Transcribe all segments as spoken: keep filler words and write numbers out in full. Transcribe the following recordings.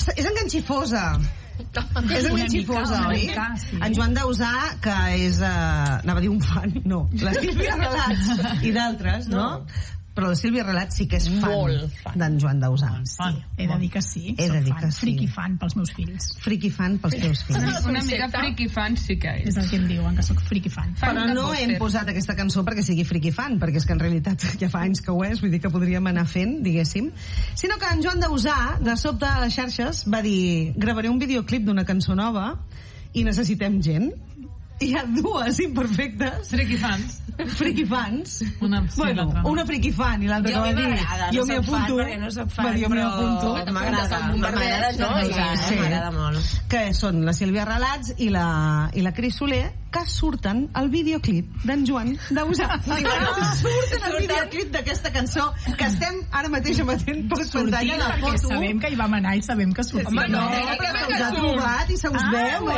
és enganxifosa. És enganxifosa, oi? Sí. En Joan Dausà, que és, uh, anava a dir un fan, no, la Sílvia Relats i d'altres, no? no? Però la Sílvia Relats sí que és fan, fan. d'en Joan Dausà. Sí, he de dir que sí. He de dir que sí. Friki fan pels meus fills. Friki fan pels teus fills. Una, una mica friki fan sí que és. És el que em diuen, que sóc friki fan. Però no hem posat aquesta cançó perquè sigui friki fan, perquè és que en realitat ja fa anys que ho és, vull dir que podríem anar fent, diguéssim. Sinó que en Joan Dausà, de sobte a les xarxes, va dir: gravaré un videoclip d'una cançó nova i necessitem gent. Hi ha dues imperfectes friki fans friki fans una, sí, bueno, una friki fan i l'altra que va dir jo m'hi apunto no soc fan, jo m'hi apunto m'agrada, m'agrada no? sí, m'agrada molt que són la Sílvia Relats i la, i la Cris Soler, que surten al videoclip d'en Joan Dausà. Surten al videoclip d'aquesta cançó que estem ara mateix emetent per pantalla la foto. Sabem que hi vam anar i sabem que sortim. Home, no, però se us ha trobat i se us veu,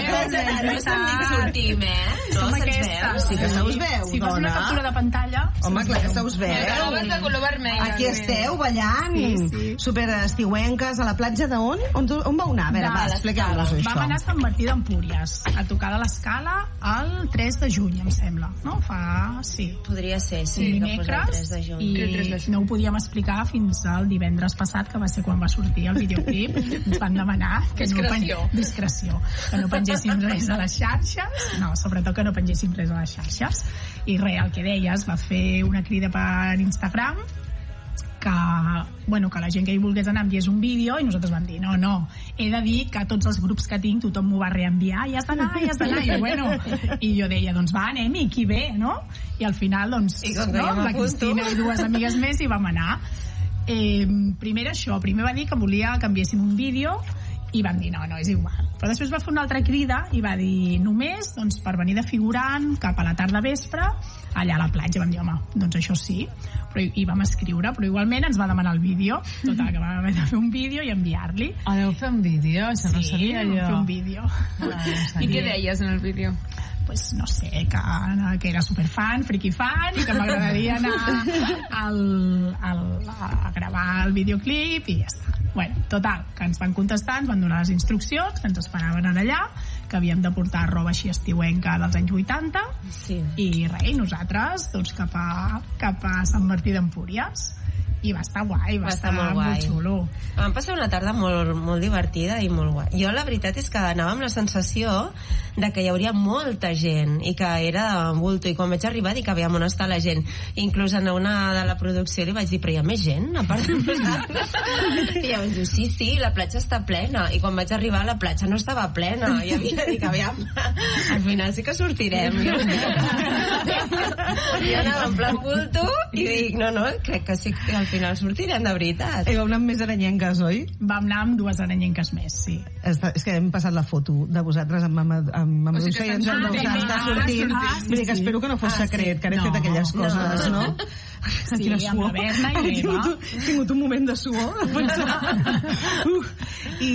eh? No estem dir que sortim, eh? No se'ns veu. Sí que se us veu, si fas una captura de pantalla... Home, clar que se us veu. De color vermell. Aquí esteu ballant, super estiuenques, a la platja d'on? On vau anar? A veure, va, expliqueu-nos això. Vam anar a Sant Martí d'Empúries, a tocar de l'Escala el tres de juny, em sembla, no? Fa... sí. Podria ser, sí, que fos el tres de juny. I no ho podíem explicar fins al divendres passat, que va ser quan va sortir el videoclip. Ens van demanar que no discreció. discreció, que no pengéssim res a les xarxes, no, sobretot que no pengéssim res a les xarxes. I res, el que deies, va fer una crida per Instagram que, bueno, que la gent que hi volgués anar enviés un vídeo i nosaltres vam dir, no, no, he de dir que tots els grups que tinc tothom m'ho va reenviar i has d'anar, i has d'anar, i bueno, i jo deia, doncs va, anem-hi, qui ve, no? I al final, doncs, no, la Cristina i dues amigues més hi vam anar. Eh, primer això, primer va dir que volia que enviéssim un vídeo i vam dir, no, no, és igual. Però després va fer una altra crida i va dir, només doncs, per venir de figurant cap a la tarda vespre allà a la platja. Vam dir, home, doncs això sí, però hi vam escriure, però igualment ens va demanar el vídeo, total, que vam haver de fer un vídeo i enviar-li. Ah, deu fer un vídeo? Això no sí, sabia jo. Sí, fer un vídeo. Ah, no I què deies en el vídeo? Pues no sé, que, que era superfan, friki fan, i que m'agradaria anar al, al, a gravar el videoclip i ja està. Bueno, total, que ens van contestar, ens van donar les instruccions, que ens esperaven allà, que havíem de portar roba així estiuenca dels anys vuitanta, sí. I res, i nosaltres doncs cap a, cap a Sant Martí d'Empúries. I va estar guai, va, va estar, estar molt, guai. molt xulo. Vam passar una tarda molt, molt divertida i molt guai. Jo la veritat és que anava amb la sensació de que hi hauria molta gent i que era de bulto, i quan vaig arribar dic, aviam, on està la gent? Inclús a una de la producció li vaig dir, però hi ha més gent a part de nosaltres? I llavors diu, sí, sí, la platja està plena, i quan vaig arribar la platja no estava plena, i havia dit, aviam, al final sí que sortirem. Jo, jo anava en plan bulto i dic, no, no, crec que sí que al final sortirem de veritat. I vau anar amb més aranyenques, oi? Vam anar amb dues aranyenques més, sí. Està, és que hem passat la foto de vosaltres amb Mamadoussa i en Joan Dausà està sortint. Vull dir que espero que no fos secret, que he fet aquelles coses, no? Sí, amb la Berna i l'Eva. He tingut un moment de suor a pensar. I...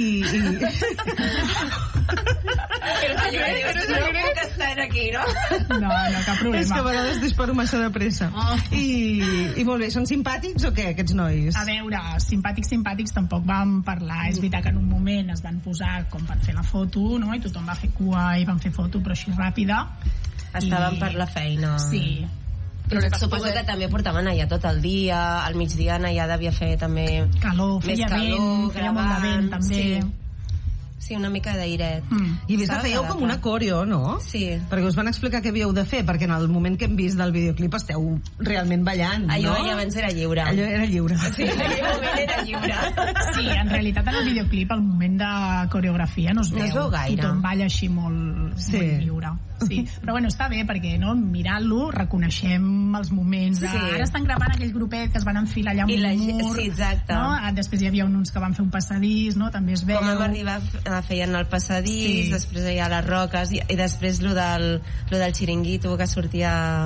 No puc estar aquí, no? No, no, cap problema. És que a vegades disparo massa de pressa. I, i molt bé, són simpàtics o què, aquests nois? A veure, simpàtics, simpàtics tampoc vam parlar. És veritat que en un moment es van posar com per fer la foto, no? I tothom va fer cua i van fer foto, però així ràpida. Estaven per la feina. Sí. Però suposo que també portaven allà tot el dia, al migdia allà devia fer també calor, feia vent, feia molt de vent també. Sí. Sí, una mica d'airet. Mm. I a més de fèieu com una coreo, no? Sí. Perquè us van explicar què havíeu de fer, perquè en el moment que hem vist del videoclip esteu realment ballant, allò, no? Allò abans era lliure. Allò era lliure. Sí, en aquell moment era lliure. Sí, en realitat en el videoclip el moment de coreografia no es veu. No es veu gaire. Tothom balla així molt, sí. molt lliure. Sí. Però bueno, està bé, perquè no, mirant-lo reconeixem els moments de... Sí. Ara estan gravant aquell grupet que es van enfilar allà amb I la, un mur. sí, exacte. No? Després hi havia uns que van fer un passadís, no? També es veu. Com vam arribar a fer en el passadís, sí. Després hi ha les roques, i, i després lo del, lo del xiringuito que sortia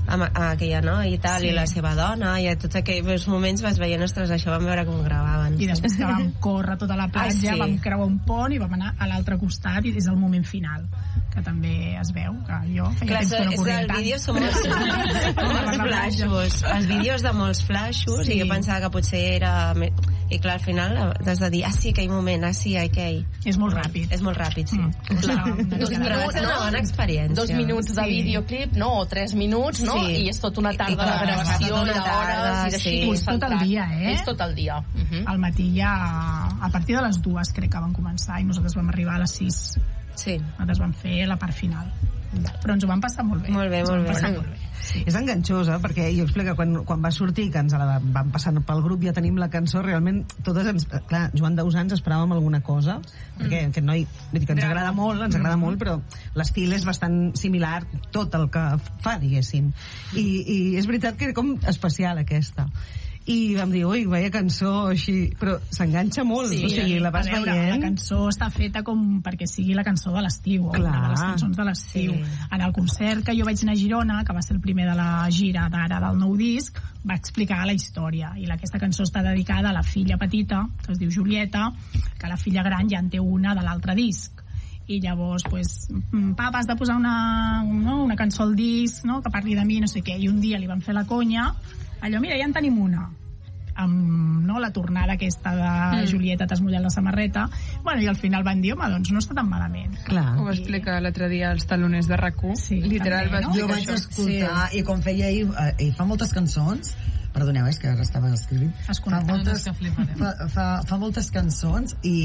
amb, amb aquella noia i tal, sí. I la seva dona, i a tots aquells moments vas veient, ostres, això vam veure com gravaven. I després que vam córrer tota la platja, Ai, sí. vam creuar un pont i vam anar a l'altre costat, i és el moment final, que també es veu, que jo feia Clar, temps que no corria el tant. vídeo són molts, molts flashos, els vídeos de molts flashos, sí. I jo pensava que potser era... I clar, al final has de dir, ah, sí, aquell moment, ah, sí, aquell. És molt ràpid. És molt ràpid, sí. Mm. Dos minuts, una bona experiència. Dos minuts de videoclip, no? O tres minuts, no? Sí. I és tota una tarda de gravació, d'hores, i d'així. És tot el dia, eh? És tot el dia. Al matí ja, a partir de les dues crec que van començar, i nosaltres vam arribar a les sis. Sí. Nosaltres vam fer la part final. Però ens ho vam passar molt bé. Molt bé, molt bé. Molt bé. Sí. És enganxosa, perquè jo explico que quan, quan va sortir, que ens la vam passar pel grup, ja tenim la cançó, realment totes ens... Clar, Joan Dausà ens esperàvem alguna cosa, perquè mm. aquest noi, vull dir que ens agrada molt, ens agrada molt, però l'estil és bastant similar, tot el que fa, diguéssim. I, i és veritat que era com especial, aquesta. I vam dir, ui, veia cançó així, però s'enganxa molt, sí, o sigui, la vas veure, veient. La cançó està feta com perquè sigui la cançó de l'estiu, o una de les cançons de l'estiu. Sí. En el concert que jo vaig anar a Girona, que va ser el primer de la gira d'ara del nou disc, va explicar la història, i aquesta cançó està dedicada a la filla petita, que es diu Julieta, que la filla gran ja en té una de l'altre disc. I llavors, pues, papa, has de posar una, no, una cançó al disc, no?, que parli de mi, no sé què, i un dia li van fer la conya, allò, mira, ja en tenim una, amb, no, la tornada aquesta de mm. Julieta t'has mullat la samarreta, bueno, i al final van dir, home, doncs no està tan malament. Clar. Ho va explicar l'altre dia als taloners de RAC u, sí, literal també, va explicar no? Jo vaig això. escoltar, sí. I com feia ell, ell fa moltes cançons, perdoneu, és que ara estava escrivint, fa moltes, fa, fa, fa moltes cançons i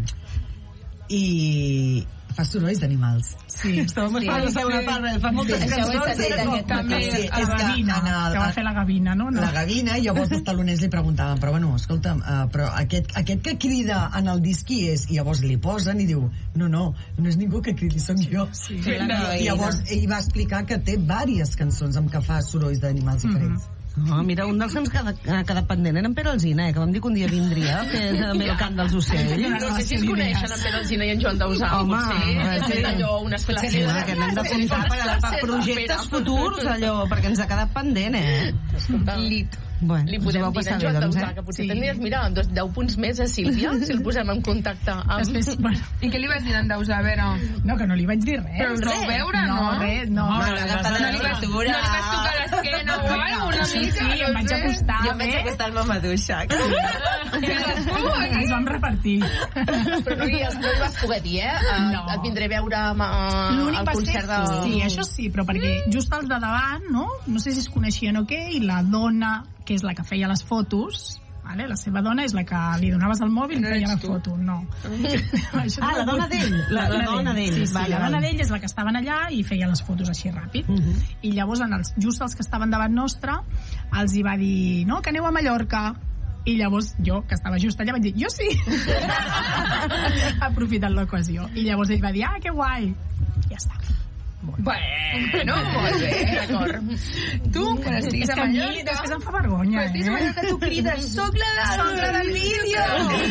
i fa sorolls d'animals. Sí, estàvem sí, sí, una part, fa moltes sí, cançons sí, també sí, la Gavina, el, que va fer la Gavina, no? no? La Gavina, i llavors els taloners li preguntaven, però bueno, escolta'm, uh, però aquest, aquest que crida en el disc qui és? I llavors li posen i diu, no, no, no és ningú que cridi, som jo. Sí, sí, no, I llavors ell va explicar que té diverses cançons amb què fa sorolls d'animals mm-hmm. diferents. Oh, mira, un dels que ens ha quedat pendent era en Pere Alsina, eh, que vam dir que un dia vindria, que és també el cant dels ocells. No sé si es coneixen en Pere Alsina i en Joan Dausà. Home, potser és allò, unes classes. Sí, que n'hem de comptar per, per projectes futurs, allò, perquè ens ha quedat pendent, eh? Lit. Bueno, li podem dir a Joan Dausà, eh? que potser sí. tindries, mira, dos, deu punts més a Sílvia, si el posem en contacte amb... Després, bueno. I què li vas dir a en Dausà, a veure? No, que no li vaig dir res. Però el vau veure, no? No, res, no. No, no, li vas, no li vas tocar l'esquena o alguna una sí, mica? Sí, em vaig acostar. Jo em vaig acostar al Mamadouxa. Ens vam repartir. Però no li vas poder dir, eh? No. Et vindré a veure al concert de... Sí, això sí, però perquè just els de davant, no? No sé si es coneixien o què, i la dona que és la que feia les fotos, vale? La seva dona és la que li donaves el mòbil i no feia la tu. foto, no. Ah, la dona d'ell. La, la, la dona d'ell. Sí, sí, vale, la dona d'ell és la que estaven allà i feia les fotos així ràpid. Uh -huh. I llavors, en els, just els que estaven davant nostre, els hi va dir, no, que aneu a Mallorca. I llavors jo, que estava just allà, vaig dir, jo sí! Aprofitant l'ocasió. I llavors ell va dir, ah, que guai! Ja està. Bueno, molt bé, d'acord. Tu, quan estiguis a Mallorca... Després em fa vergonya, eh? Estiguis a Mallorca, tu crides, soc la del, soc la del vídeo!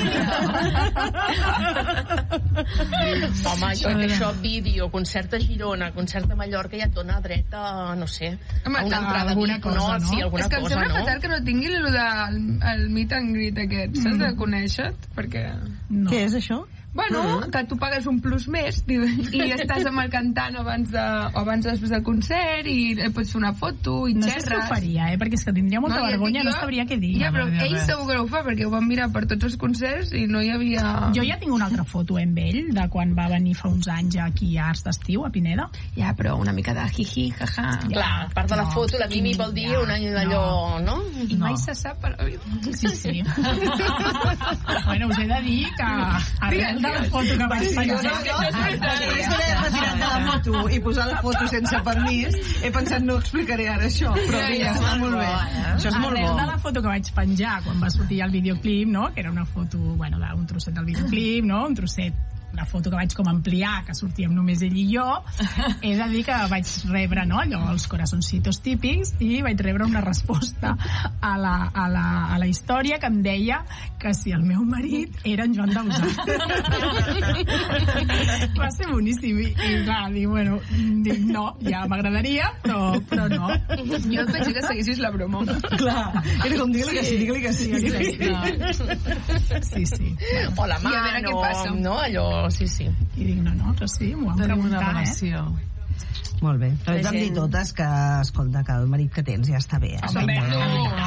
Home, jo crec que això, vídeo, concert a Girona, concert a Mallorca, ja et dona dret a, no sé, home, a una entrada alguna cosa, no? Sí, alguna és que em cosa, sembla no? fatal que no tingui el, el, el meet and greet aquest, saps, mm. de conèixer-te, perquè... No. Què és això? Bueno, mm. que tu pagues un plus més i, i estàs amb el cantant abans de, o abans després del concert i pots fer una foto i no xerres. No sé si ho faria, eh? Perquè és que tindria molta no, vergonya, no sabria què dir. Ja, però ell segur que ho fa perquè ho van mirar per tots els concerts i no hi havia... Jo ja tinc una altra foto amb ell de quan va venir fa uns anys aquí a Arts d'Estiu, a Pineda. Ja, però una mica de jiji, jaja. Ja, clar, a part de la no, foto, la Mimi vol dir ja, un any d'allò, no? I no. mai se sap a la vida. Sí, sí. Bueno, us he de dir que arrel de la foto que vaig penjar... Després d'haver retirat de la moto i posar la foto sense permís, he pensat no explicaré ara això, però mira, està molt bé. Això és molt bo. Arrel de la foto que vaig penjar quan va sortir el videoclip, no? Que era una foto, bueno, d'un trosset del videoclip, no? Un trosset la foto que vaig com ampliar, que sortíem només ell i jo, he de dir que vaig rebre, no, allò, els corazoncitos típics, i vaig rebre una resposta a la, a la, a la història que em deia que si el meu marit era en Joan Dausà. Va ser boníssim, i, i clar, dic, bueno, dic, no, ja m'agradaria, però, però no. Jo et vaig dir que seguissis la broma. Clar, era com digue-li que sí, digue-li que sí. Sí, sí. O la mà, I a veure què passa. no, allò, sí, sí. I dic, no, no, però sí, m'ho van Tenim una preguntar, relació. eh? Molt bé. Però vam dir totes que, escolta, que el marit que tens ja està bé. Eh? Home, no,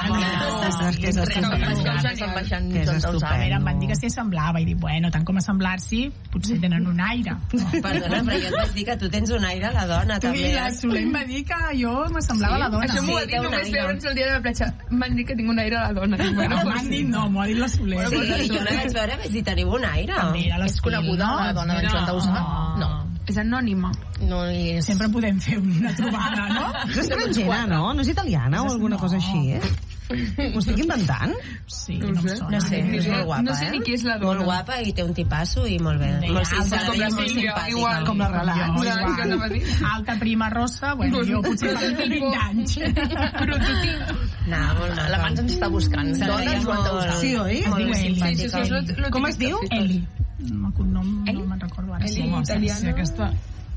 És que és estupend. Que és A estupend. veure, em van dir que s'hi assemblava i dic, bueno, tant com assemblar-s'hi, potser tenen un aire. Perdona, però jo et vaig dir que tu tens un aire a la dona, Tu també. i la Soler em va dir que jo m'assemblava a la dona. Això m'ho Sí, va té dir un només aire. veure'ns el dia de la platja. M'han dit que tinc un aire a la dona. Dic, bueno, No, pues m'han dit no, m'ho ha dit la Soler. Sí, jo la vaig veure i vaig dir, teniu un aire. També era És coneguda la dona d'en Joan Dausà? No. és anònima. No és... Sempre podem fer una trobada, no? És estrangera, no? No és italiana o alguna cosa així, eh? Ho estic inventant? Sí, no, no em sona. No sé, és molt guapa, No sé eh? ni qui és la dona. Molt guapa i té un tipasso i molt bé. Bé, Molt, sí, alta se la com la veia molt Sílvia, simpàtica. igual. Com la relat. Jo, Clar, igual. que anava a dir. Alta prima rossa, bueno, jo potser per vint anys. Prototip. No, molt maca. La Mans ens està buscant. Se la Dona veia Joan molt... Dausà. Sí, oi? Es diu Eli. Sí, sí, sí, és lo, lo Com típic es diu? que fem. Eli. No, no, no me'n recordo ara. Eli, Sí, home, italiana. Si aquesta,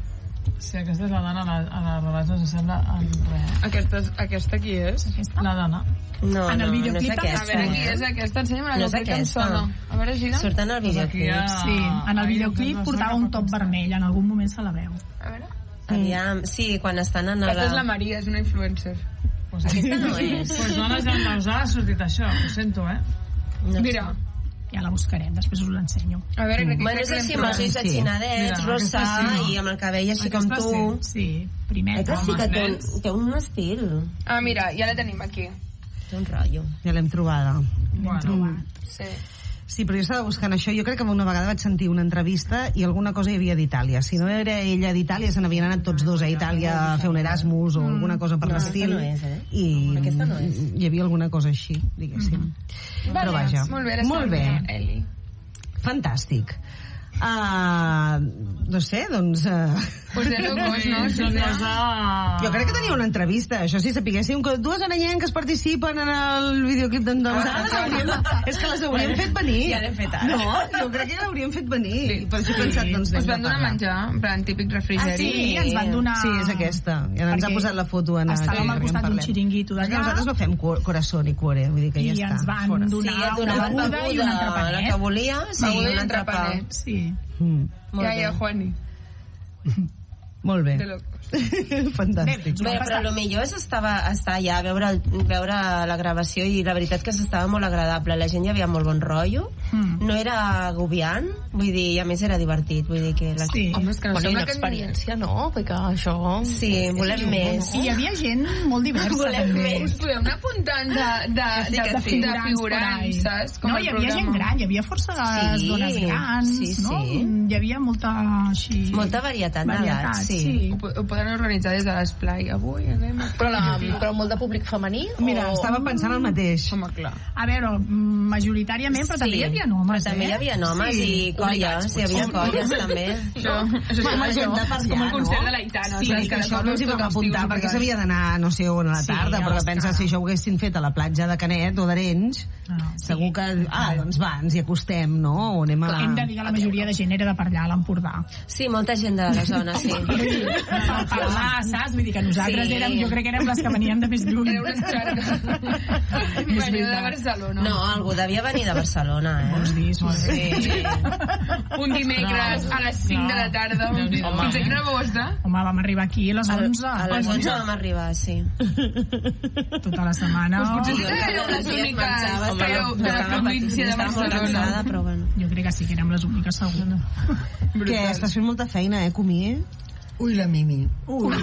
si aquesta és la dona, a la, a la relat no s'assembla en res. Aquesta, aquesta qui és? La dona. No, En el no, no videoclip és també A aquesta. veure qui eh? és aquesta. Ensenya'm la No és que em aquesta. sona. A veure, gira. Surten al videoclip. Aquí Sí, en el videoclip portava un top vermell, en algun moment se la veu. A veure. Aviam, sí, quan estan en Aquesta és la la... Maria, és una influencer. Pues, Aquesta no és. pues dona Joan Dausà ha sortit això, ho sento, eh? No sé. Mira, Ja la buscarem, després us l'ensenyo. a veure, crec que Bueno, és crec que així, l'hem amb els ulls trobat. atxinadets, Mira, rosa, aquesta sí. i amb el cabell així com Aquesta tu. Sí, primer. Eh que sí Amb que els té, nens. un- té un estil. Ah, mira, ja la tenim aquí. Té un rotllo. Ja l'hem trobada. Bueno, Sí. Sí, però jo estava buscant això. Jo crec que una vegada vaig sentir una entrevista i alguna cosa hi havia d'Itàlia. Si no era ella d'Itàlia, se n'havien anat tots dos a Itàlia a fer un Erasmus o alguna cosa per No, l'estil. aquesta no és, eh? I Aquesta no és. hi havia alguna cosa així, diguéssim. Però vaja, Molt bé, era molt bé. Sònia, Eli. Fantàstic. Uh, no sé, doncs... Uh, Pues de locos, no? Joan Sílvia? Dausà... jo crec que tenia una entrevista, això sí, sapiguéssim que dues anellenques participen en el videoclip d'en Dausà. Ah, és que les hauríem fet venir. Ja l'hem fet ara. No, jo crec que l'hauríem fet venir. Sí. Per això he pensat, doncs, Us hem de van donar parlar. menjar, en plan típic refrigeri. Ah, sí, ens van donar... Sí, és aquesta. Ja ens ha Perquè posat la foto en estàvem al en costat d'un parlem. xiringuito Perquè d'allà nosaltres no fem cu- corazón i cuore, vull dir que ja i està. ens van fora. donar Sí, et una donaven beguda i un la que entrepanet. volia, sí, Beguda i un entrepà. entrepanet. Sí. Mm. Molt Ja, bé. ja, Juani. Molt bé. De locos. Fantàstic. Bé, però el millor és estava, estar allà, veure, el, veure la gravació, i la veritat que s'estava molt agradable. La gent hi havia molt bon rotllo, Mm. no era agobiant, vull dir, i a més era divertit, vull dir que... La... Sí. Home, és que no Bueno, i sembla una que... experiència, no? Perquè això... Sí, volem més. I hi havia gent molt diversa, Volem també. més. Us podeu anar apuntant de, de, Sí, de, que de, sí. de por figurants, ahí. saps? Com No, el hi havia gent programa. gran, hi havia força Sí, dones grans, sí, no? sí. Hi havia molta, així... Molta varietat d'edats, sí. sí. Ho, po- ho poden organitzar des de l'esplai. Avui anem a... Però, la, però molt de públic femení? Mira, o... estava pensant el mateix. Home, clar. A veure, mm, majoritàriament, però també hi havia homes, Però també eh? hi havia homes Sí. i colles, hi havia colles també. Això, això és com, Home, gent de per és com allà, el concert no? de l'Aitana. Sí, saps? que això de no ens hi cop vam els apuntar tios perquè obligats. s'havia d'anar no sé on a la Sí, tarda, a però les pensa cares. si això ho haguessin fet a la platja de Canet o d'Arenys, Ah, sí. segur que... Ah, doncs va, ens hi acostem, no? O anem a... Hem de dir que la majoria de gent era de per allà, a l'Empordà. Sí, molta gent de la zona, sí. Per parlar, saps? Vull dir que nosaltres Sí. érem, jo crec que érem les que veníem de més lluny. Era una xarca. Venia de Barcelona. No, algú devia venir de Barcelona, eh? Vols dir, sí. Un dimecres a les cinc de la tarda. Déu-n'hi-do. Fins a quina hora vau estar? Home, vam arribar aquí a les A, onze. a les onze vam arribar, sí. Tota la setmana. Doncs potser sí Jo que cada éreu les dia úniques marxava, que éreu de la estava província de estava molt Barcelona. cansada, però bueno. Jo crec que sí que érem les úniques, segur. Que estàs fent molta feina, eh, Comí? Ui, la Mimi. Ui.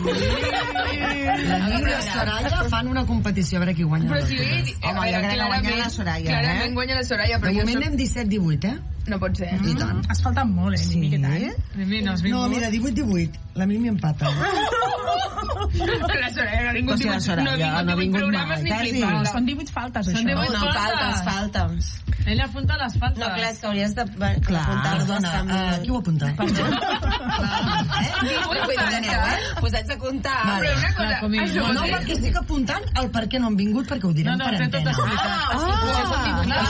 La Mimi i la Soraya fan una competició a veure qui guanya. Però les si dues. he dit... Home, jo crec que guanya la Soraya, eh? Clarament guanya la Soraya, De però jo moment soc... anem disset divuit, eh? No pot ser. I tant. Has faltat molt, eh, Sí? Mimi, aquest any. Mimi, no has No, vingut? mira, divuit divuit. La Mimi empata. La Soraya no ha vingut, O sigui, la Soraya no ha vingut mai, quasi. No, són divuit faltes, això. Són divuit No, faltes, faltes. Ella apunta les faltes. No, clar, és que hauries de Clar, apuntar-nos dona, també. uh, qui ho apunta? Pues haig de comptar. Però una cosa, Com això No, perquè estic apuntant el per què no han vingut, perquè ho direm No, no, per té tot antena. explicat. Ah,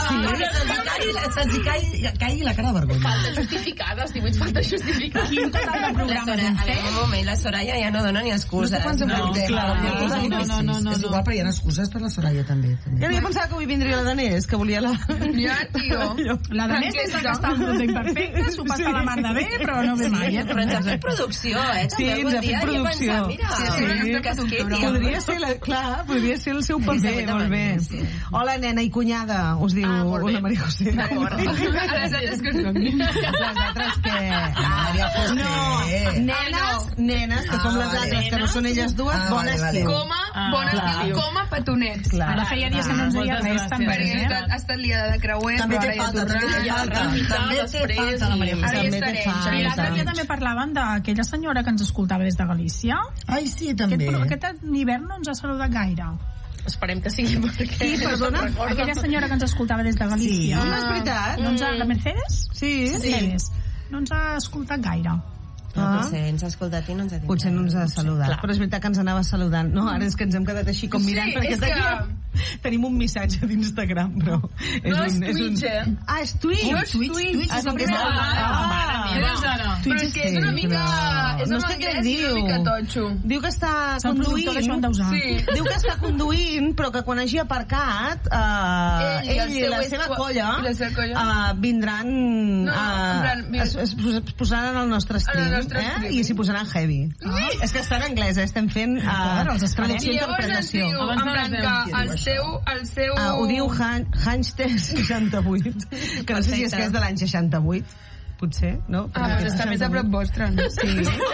sí, se'ls hi caigui, caigui la cara de vergonya. Faltes justificades, divuit faltes justificades. Quin total de La programes Soraya, hem a fet? veure, un moment, la Soraya ja no dona ni excuses. No sé quants en No, portem. clar, Ja no, tenim no, no, no, no, És igual, però hi ha excuses per la Soraya també. també. Jo havia pensat que avui vindria la Danés, que volia la... Ja, tio. La de més és la que està en ruta imperfecta, s'ho passa la mar de bé, però no ve mai. Eh? Però ens ha fet producció, eh? Sí, També ens algun ha dia fet he producció. pensat, mira, Sí. una casqueta. Podria ser, la, clar, podria ser el seu paper, sí, molt bé. sí. Hola, nena i cunyada, us diu Ah, molt bé. una Maria José. A les altres que són. Les altres que... Maria José. No, nenes, nenes, que Ah, som les vale. altres, que no són elles dues, Ah, bon vale, vale. estiu. Coma, Ah, bon clar. estiu, coma, petonets. Clar. Ara feia dies que no ens deia Moltes res, gràcies. també. Perquè he Eh? estat, ha estat liada de creuer, També però té ara ja falta, també té tornarà. falta. remitar També té després falta la Maria i- José. Ara ja També té estaré. falta. I l'altre dia també parlaven d'aquella senyora que ens escoltava des de Galícia. Ai, sí, Aquest, també. aquest hivern no ens ha saludat gaire. Esperem que sigui perquè... I, perdona, Aquella senyora que ens escoltava des de Galícia. Sí, és veritat. No ens ha, la Mercedes? Sí. Mercedes. No ens ha escoltat gaire. No, Ah. potser ens ha escoltat i no ens ha dit Potser no ens ha saludat, clar. però és veritat que ens anava saludant. No, ara és que ens hem quedat així com Sí, mirant, perquè és teníem, tenim un missatge d'Instagram, però... És No, és un, és Twitch, un... eh? Ah, és Twitch! No, és Twitch, Twitch, Ah, és com que és la la... mare. Què dius ara? Però és que és una mica... És No en sé què anglès i diu. una mica totxo. Diu que està Són productor d'això han conduint... d'usar. Sí. Diu que està conduint, però que quan hagi aparcat, eh, Ell i el ell i seu la esqua- seva colla, i la seva colla. eh, vindran... No, eh, en plan, vi- es, es, es posaran al nostre stream, En el nostre eh? stream. I s'hi posaran heavy. Ah. És que està en anglès, eh? Estem fent uh, Clar, els esperem. traducció I i llavors ens interpretació. diu, en Abans de plan, les que deu. el seu... El seu... Ah, ho diu Han, Hanster seixanta-vuit, que no sé si és que és de l'any seixanta-vuit, potser, no? Ah, doncs està més a prop vostre, no? Sí,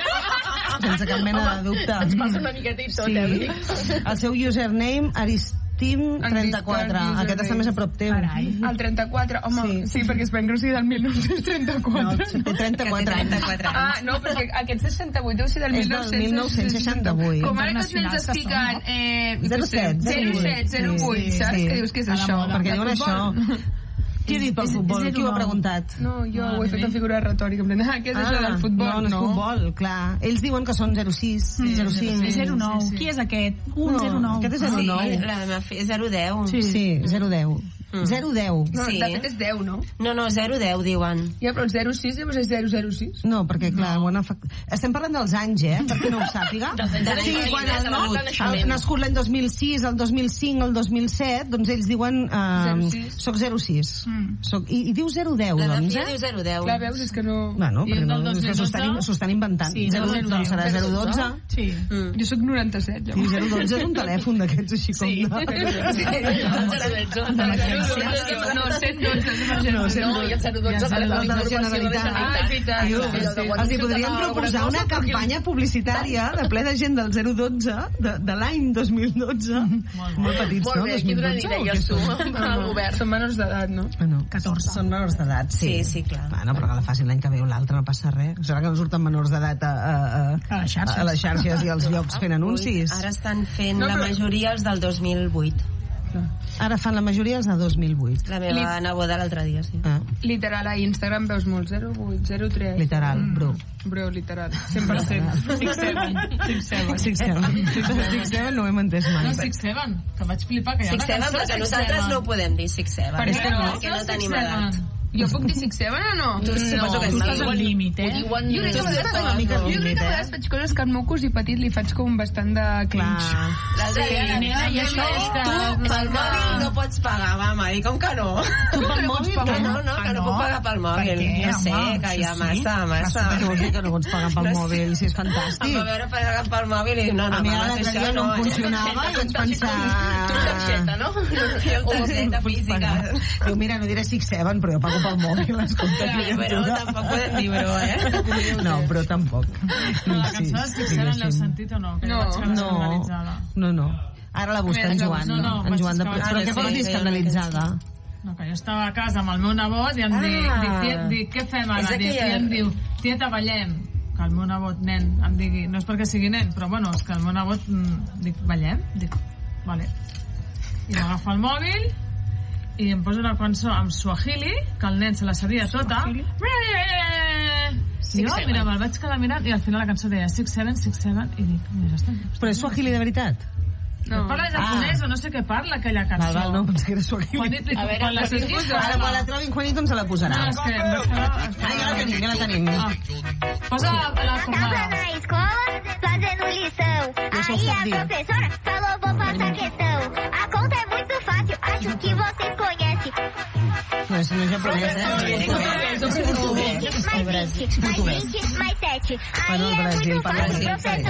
sense cap mena de dubte. Ens passa una miqueta i tot, eh? Sí. El seu username, Aristim trenta-quatre. Aristim, Aquest està més a prop teu. Carai. El trenta-quatre, home, Sí. sí, sí perquè esperem que no sigui del mil nou-cents trenta-quatre. No, té trenta-quatre anys. trenta-quatre anys. Ah, no, perquè aquest seixanta-vuit deu ser del És del mil nou-cents seixanta-vuit. Com ara que els nens Internacionals es que fiquen eh, zero set, zero set, zero vuit, Sí, saps? sí. Que dius que és A la això? moda. Perquè De diuen això. futbol? Qui ha dit pel És- és futbol? zero Qui ho ha nou. preguntat? No, jo ho he fet en figura retòrica. En plan, ah, què és això del futbol? no, no és futbol, clar. Ells diuen que són zero sis, zero cinc. zero nou. Qui és aquest? Un zero nou. Aquest és zero nou. Sí, la meva fi, zero deu. Sí. Sí, zero deu. zero deu. No, Sí. de fet és deu, no? No, no, zero deu, diuen. Ja, però el zero sis llavors és zero zero sis. No, perquè clar, no. Bueno, estem parlant dels anys, eh? Per no ho sàpiga. De- de- de- Sí, de- quan de- de- el, de- no, de- naixement. el nascut l'any dos mil sis, el dos mil cinc, el dos mil set, doncs ells diuen... Eh, zero sis. soc zero sis. Mm. Soc, i, I diu zero deu, La meva doncs, filla eh? diu zero deu. Clar, veus, és que no... Bueno, I perquè el no, del és que s'ho estan, 2012? s'ho estan inventant. Sí, zero, zero doncs serà zero dotze. Sí. Mm. Jo sóc noranta-set, I llavors. zero dotze és un telèfon d'aquests així com... Sí. de... No, cent dotze, No, cent No, i el zero dotze de la de la Generalitat. Ah, és veritat. Diu, Sí, sí, sí. els hi podríem proposar una campanya publicitària de ple de gent del zero dotze de, de l'any dos mil dotze. Molt petits, Molt no? bé, aquí donant idees tu, al govern. Són menors d'edat, no? Ah, no. catorze. Són menors d'edat, sí. Sí, sí, clar. Bueno, però que la facin l'any que ve o l'altre, no passa res. Serà que no surten menors d'edat a, a, a, A les xarxes. a les xarxes i als llocs fent anuncis. Ara estan fent No, la però- majoria els del dos mil vuit. Ara fan la majoria els de dos mil vuit. La meva Li- neboda l'altre dia, sí. Ah, Literal, a Instagram veus molt, zero vuit, zero tres. literal, bro. Bro, literal, cent per cent. Six Seven. Six Seven. Six Seven. Six Seven no ho hem entès mai. No, Six Seven, que vaig flipar, que hi ha Six una Seven, cançó però que Six nosaltres Seven. no ho podem dir Six Seven. Per què no? Perquè no Six tenim Seven. edat. Jo puc dir Six Seven o no? Tu suposo que Tu sí. estàs al límit, Ho eh? diuen... Jo crec que a vegades una mica faig, jo crec límit, que a eh? vegades faig coses que al meu cosí petit li faig com bastant de cringe. Clar. L'altre dia, Sí, nena, i això és que... tu pel mòbil no pots pagar, mama, i com que no? Tu pel mòbil, Que que no, no? no, que Ah, no no? puc pagar pel mòbil. Per què, No sé, home? que hi ha Això sí. massa, massa. Què vols dir que no pots pagar pel No sé. mòbil, si és Em fantàstic? va veure pagar pel mòbil i no, no, A mi mama, l'altre això dia no em funcionava i vaig pensar... Tu targeta, no? Jo amb targeta física. Diu, mira, no diré Six Seven, però jo pago pel mòbil, escolta, Ja, però tampoc podem dir bro, eh? No, però tampoc. Però la cançó de Six Seven l'heu sentit o no? Que No. jo vaig quedar No, escandalitzada. no, no. Ara la busca en Joan. No, no, en Joan de... vaig Però buscar- què vols dir sí, escandalitzada? No, que jo estava a casa amb el meu nebot i em Ah. dic, dic, tia, dic, què fem És ara? Dic, aquella- I em diu, tieta, ballem. que el meu nebot, nen, em digui, no és perquè sigui nen, però bueno, és que el meu nebot, mm, dic, ballem? Dic, vale. I m'agafa el mòbil i em posa una cançó amb Swahili, que el nen se la sabia tota. I jo, mira, me'l vaig quedar mirant i al final la cançó deia six seven, six seven, i dic, mira, està... Però és Swahili de veritat? No. Parla japonès ah. o no sé què parla aquella cançó. Val, val, no, pensé que era Swahili. Juanito, a veure, quan la sentis... Ara, quan la trobin Juanito ens la posarà. No, és que... Ah, ja la tenim, ja la tenim. Ah. Posa la, la formada. Na escola, fazendo lição. Aí a professora falou, vou passar questão. A conta é muito fácil, acho que vocês conhecem. No, isso não é japonès, eh? vinte mais vinte, mais vinte mais sete. Aí é muito fácil, professor.